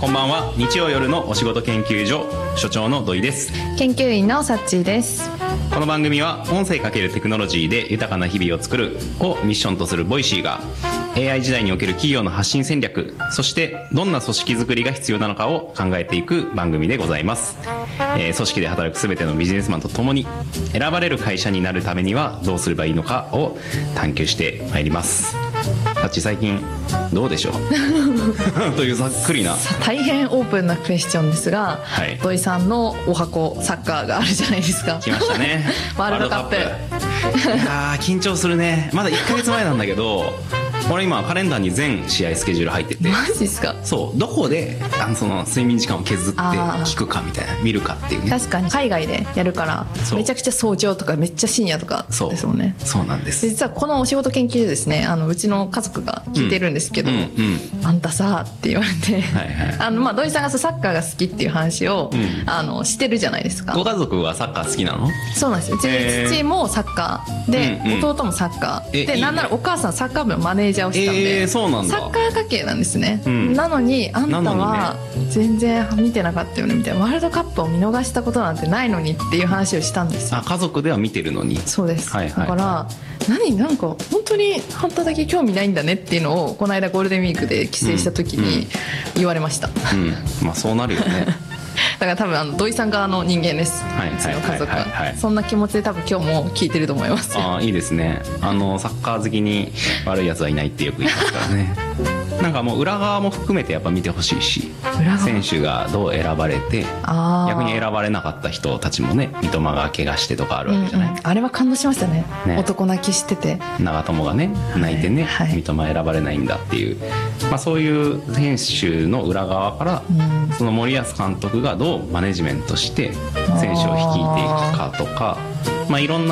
こんばんは。日曜夜のお仕事研究所所長の土井です。 研究員のさっちーです。 この番組は音声×テクノロジーで豊かな日々を作るをミッションとするボイシーが AI 時代における企業の発信戦略、そしてどんな組織づくりが必要なのかを考えていく番組でございます。組織で働くすべてのビジネスマンと共に選ばれる会社になるためにはどうすればいいのかを探求してまいります。さっち最近どうでしょうというざっくりな大変オープンなクエスチョンですが、 はい、 土井さんのお箱サッカーがあるじゃないですか。 来ましたねワールドカップ。 いや緊張するね。まだ1ヶ月前なんだけど俺今カレンダーに全試合スケジュール入ってて、 マジですか。 そう、どこでその睡眠時間を削って聞くかみたいな、見るかっていうね。 確かに海外でやるからめちゃくちゃ早朝とかめっちゃ深夜とかですもんね。 そうなんです。 実はこのお仕事研究所ですね、うちの家族が聞いてるんですけど、あんたさって言われて、はいはい、土井さんがサッカーが好きっていう話を、してるじゃないですか。 ご家族はサッカー好きなの？ そうなんですよ。うちの父もサッカーで、弟もサッカーで、なんならお母さんサッカー部のマネージャーをしたんで、 そうなんだ。 サッカー家系なんですね、なのにあんたは全然見てなかったよねみたいな、ワールドカップを見逃したことなんてないのにっていう話をしたんですよ。 家族では見てるのに。そうです、はいはい、 だからなんか本当にあんただけ興味ないんだねっていうのをこの間ゴールデンウィークで帰省した時に言われました。 まあそうなるよねだから多分土井さん側の人間です、うちの家族は。そんな気持ちで多分今日も聞いてると思いますよ。 いいですね。サッカー好きに悪いやつはいないってよく言いますからねなんかもう裏側も含めてやっぱ見てほしいし、選手がどう選ばれて逆に選ばれなかった人たちもね、三笘が怪我してとかあるわけじゃない、 あれは感動しました ね。男泣きしてて長友がね泣いてね、三笘選ばれないんだっていう、そういう選手の裏側から、その森保監督がどうマネジメントして選手を率いていくかとか、いろんな